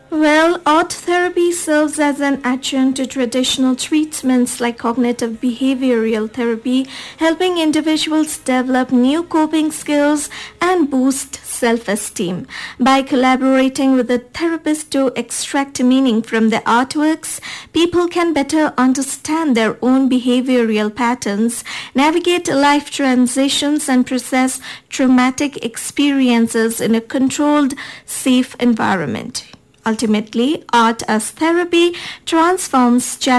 Well, art therapy serves as an adjunct to traditional treatments like cognitive behavioral therapy, helping individuals develop new coping skills and boost self-esteem. By collaborating with a therapist to extract meaning from their artworks, people can better understand their own behavioral patterns, navigate life transitions, and process traumatic experiences in a controlled, safe environment. Ultimately, art as therapy transforms